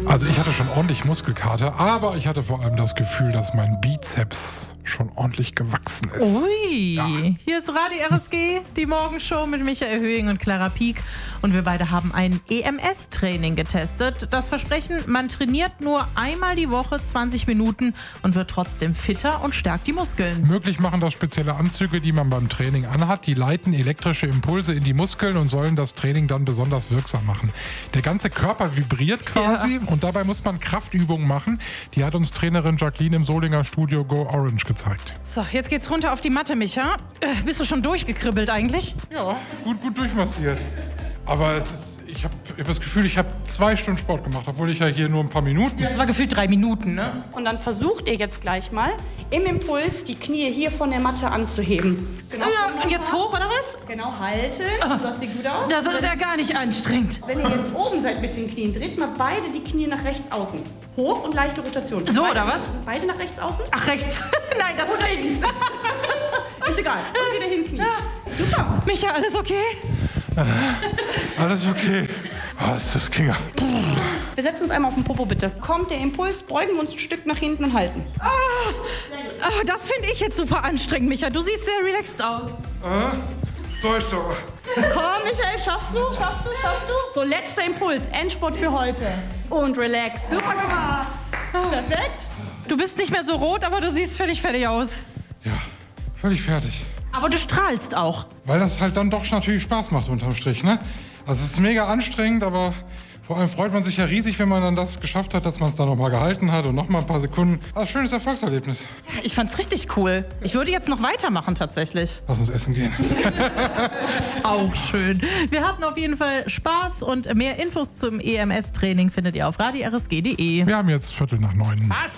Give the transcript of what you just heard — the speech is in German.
Also ich hatte schon ordentlich Muskelkater, aber ich hatte vor allem das Gefühl, dass mein Bizeps schon ordentlich gewachsen ist. Ui, ja. Hier ist Radio RSG, die Morgenshow mit Michael Höhing und Clara Pieck. Und wir beide haben ein EMS-Training getestet. Das Versprechen, man trainiert nur einmal die Woche 20 Minuten und wird trotzdem fitter und stärkt die Muskeln. Möglich machen das spezielle Anzüge, die man beim Training anhat. Die leiten elektrische Impulse in die Muskeln und sollen das Training dann besonders wirksam machen. Der ganze Körper vibriert quasi und dabei muss man Kraftübungen machen. Die hat uns Trainerin Jacqueline im Solinger Studio Go Orange gezeigt. So, jetzt geht's runter auf die Matte, Micha. Bist du schon durchgekribbelt eigentlich? Ja, gut durchmassiert. Aber ich hab das Gefühl, ich habe 2 Stunden Sport gemacht, obwohl ich ja hier nur ein paar Minuten... Ja, das war gefühlt 3 Minuten, ne? Und dann versucht ihr jetzt gleich mal, im Impuls die Knie hier von der Matte anzuheben. Genau. Ja, und jetzt hoch, oder was? Genau, halten. Das sieht gut aus. Das ist ja gar nicht anstrengend. Wenn ihr jetzt oben seid mit den Knien, dreht mal beide die Knie nach rechts außen. Hoch und leichte Rotation. So, beide, oder was? Beide nach rechts außen. Ach, rechts. Nein, das ist links. Ist egal. Und wieder hinknien. Ja. Super. Micha, alles okay? Alles okay. Oh, ist das Kinger. Wir setzen uns einmal auf den Popo, bitte. Kommt der Impuls, beugen wir uns ein Stück nach hinten und halten. Das finde ich jetzt super anstrengend, Micha. Du siehst sehr relaxed aus. So ist doch. Komm, Michael, schaffst du? So, letzter Impuls. Endspurt für heute. Und relax. Super gemacht. Perfekt. Du bist nicht mehr so rot, aber du siehst völlig fertig aus. Ja, völlig fertig. Aber du strahlst auch. Weil das halt dann doch natürlich Spaß macht unterm Strich, ne? Also es ist mega anstrengend, aber vor allem freut man sich ja riesig, wenn man dann das geschafft hat, dass man es dann nochmal gehalten hat und nochmal ein paar Sekunden. Also schönes Erfolgserlebnis. Ich fand's richtig cool. Ich würde jetzt noch weitermachen tatsächlich. Lass uns essen gehen. Auch schön. Wir hatten auf jeden Fall Spaß und mehr Infos zum EMS-Training findet ihr auf radio-rsg.de. Wir haben jetzt 8:45. Was?